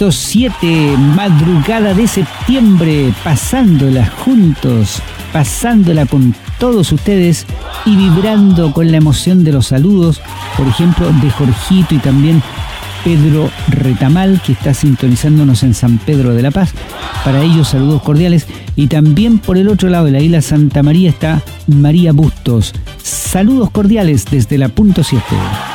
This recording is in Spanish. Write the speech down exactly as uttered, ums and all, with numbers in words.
punto siete, madrugada de septiembre, pasándola juntos, pasándola con todos ustedes y vibrando con la emoción de los saludos, por ejemplo, de Jorgito y también Pedro Retamal, que está sintonizándonos en San Pedro de la Paz. Para ellos, saludos cordiales. Y también por el otro lado de la isla Santa María está María Bustos. Saludos cordiales desde la punto siete.